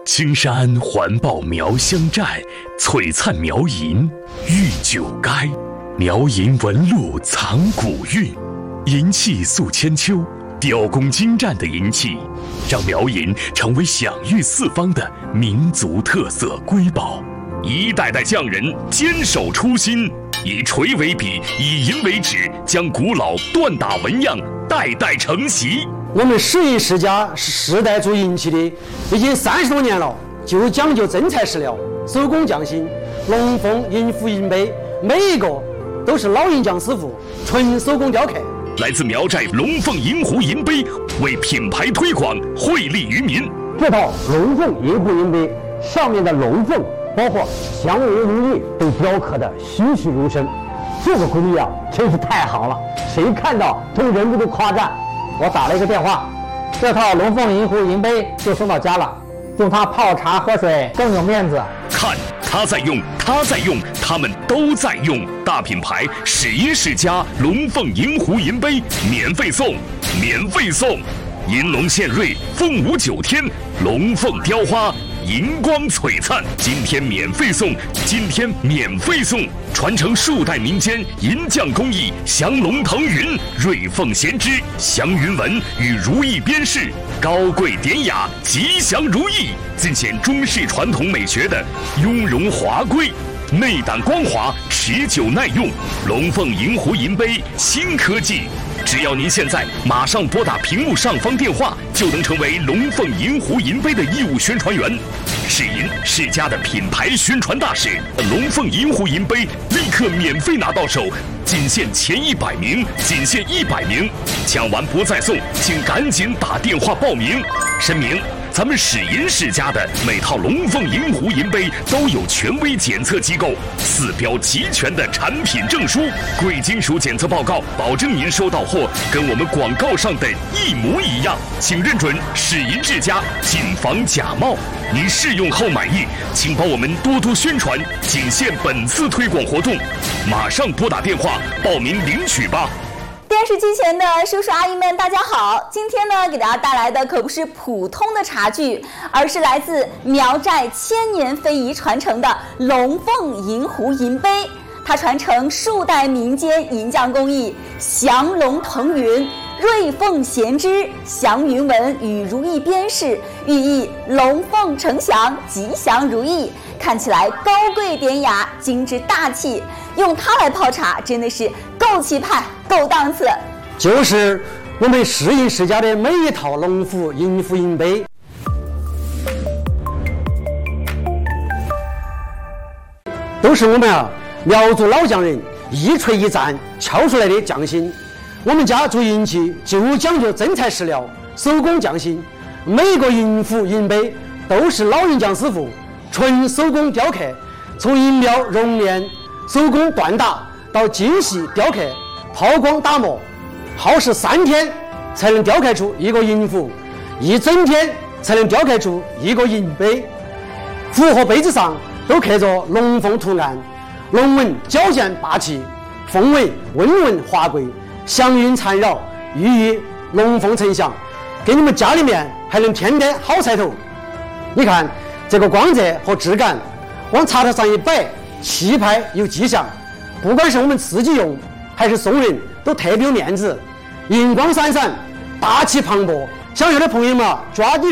青山环抱苗乡寨，璀璨苗银玉九垓。苗银纹路藏古韵，银器塑千秋，雕工精湛的银器，让苗银成为享誉四方的民族特色瑰宝。一代代匠人坚守初心，以锤为笔，以银为纸，将古老锻打纹样代代承袭。 我们石银世家是世代做银器的，已经30多年了，就讲究真材实料，手工匠心。龙凤银壶银杯，每一个都是老银匠师傅纯手工雕刻。 来自苗寨龙凤银壶银杯，为品牌推广惠利于民。 这套龙凤银壶银杯上面的龙凤，包括祥云如意，被雕刻的栩栩如生。这个工艺啊，真是太好了，谁看到都忍不住夸赞。我打了一个电话，这套龙凤银壶银杯就送到家了，用它泡茶喝水更有面子。 看他在用，他在用，他们都在用。大品牌史银世家龙凤银壶银杯免费送，免费送！银龙献瑞，凤舞9天，龙凤雕花，银光璀璨。今天免费送，今天免费送！传承数代民间银匠工艺，降龙腾云，瑞凤衔枝，祥云纹与如意边饰，高贵典雅，吉祥如意，尽显中式传统美学的雍容华贵，内胆光滑，持久耐用。龙凤银壶银杯新科技，只要您现在马上拨打屏幕上方电话，就能成为龙凤银壶银杯的义务宣传员。史银世家的品牌宣传大使，龙凤银壶银杯立刻免费拿到手，仅限前100名，仅限100名，抢完不再送，请赶紧打电话报名。声明：咱们史银世家的每套龙凤银壶银杯都有权威检测机构4标齐全的产品证书、贵金属检测报告，保证您收到货跟我们广告上的一模一样。请认准史银世家，谨防假冒。您试用后满意，请帮我们多多宣传，仅限本次推广活动，马上拨打电话报名领取吧。 电视机前的叔叔阿姨们，大家好！今天呢，给大家带来的可不是普通的茶具，而是来自苗寨1000年非遗传承的龙凤银壶银杯。它传承数代民间银匠工艺，降龙腾云，瑞凤衔枝，祥云纹与如意边饰，寓意龙凤呈祥，吉祥如意，看起来高贵典雅，精致大气。用它来泡茶，真的是够气派，够档次。 就是我们石银世家的每一套龙凤银壶银杯，都是我们苗族老匠人一锤一钻敲出来的匠心。我们家做银器就讲究真材实料，手工匠心。每个银壶银杯都是老银匠师傅纯手工雕刻，从银苗熔炼、手工锻打到精细雕刻、抛光打磨，耗时3天才能雕刻出一个银壶，1整天才能雕刻出一个银杯。壶和杯子上都刻着龙凤图案，龙纹矫健霸气，凤纹温润华贵，祥云缠绕，寓意龙凤呈祥，给你们家里面还能添点好彩头。你看这个光泽和质感，往茶台上一摆，气派又吉祥。不管是我们自己用还是送人，都特别有面子，银光闪闪，大气磅礴。想要的朋友们抓紧